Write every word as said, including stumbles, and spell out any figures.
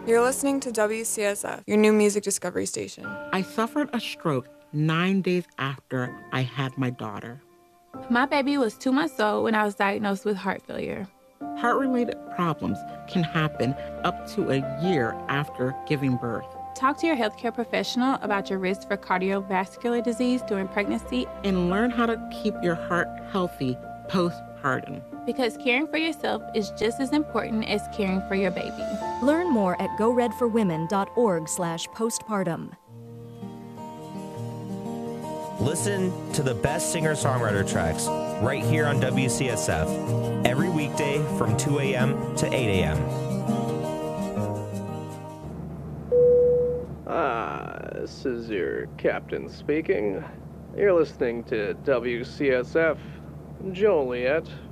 You're listening to W C S F, your new music discovery station. I suffered a stroke nine days after I had my daughter. My baby was two months old when I was diagnosed with heart failure. Heart-related problems can happen up to a year after giving birth. Talk to your healthcare professional about your risk for cardiovascular disease during pregnancy and learn how to keep your heart healthy postpartum. Because caring for yourself is just as important as caring for your baby. Learn more at go red for women dot org slash postpartum. Listen to the best singer-songwriter tracks right here on W C S F every weekday from two a.m. to eight a.m. Ah, this is your captain speaking. You're listening to W C S F Joliet.